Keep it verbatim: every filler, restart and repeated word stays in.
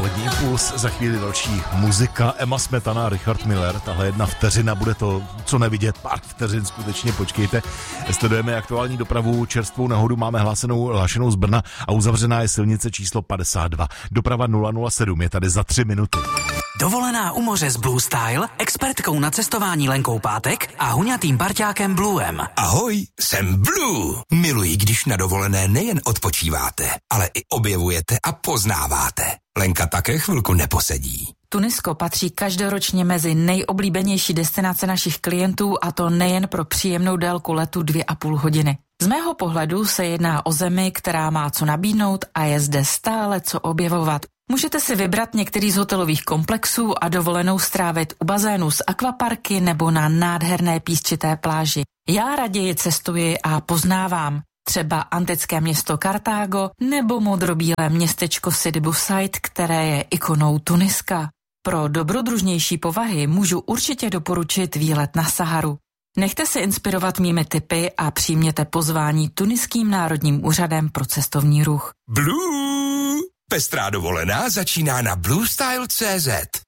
Polední impuls, za chvíli další muzika, Emma Smetana, Richard Miller, tahle jedna vteřina, bude to, co nevidět, pár vteřin, skutečně počkejte. Sledujeme aktuální dopravu, čerstvou nehodu máme hlásenou, hlášenou z Brna a uzavřená je silnice číslo padesát dva. Doprava nula nula sedm je tady za tři minuty. Dovolená u moře s Blue Style, expertkou na cestování Lenkou Pátek a huňatým parťákem Bluem. Ahoj, jsem Blue. Miluji, když na dovolené nejen odpočíváte, ale i objevujete a poznáváte. Lenka také chvilku neposedí. Tunisko patří každoročně mezi nejoblíbenější destinace našich klientů, a to nejen pro příjemnou délku letu dvě a půl hodiny. Z mého pohledu se jedná o zemi, která má co nabídnout a je zde stále co objevovat. Můžete si vybrat některý z hotelových komplexů a dovolenou strávit u bazénu s akvaparky nebo na nádherné písčité pláži. Já raději cestuji a poznávám. Třeba antické město Kartágo nebo modrobílé městečko Sidi Bou Said, které je ikonou Tuniska. Pro dobrodružnější povahy můžu určitě doporučit výlet na Saharu. Nechte se inspirovat mými tipy a přijměte pozvání Tuniským národním úřadem pro cestovní ruch. Blue! Pestrá dovolená začíná na blue style tečka cé zet.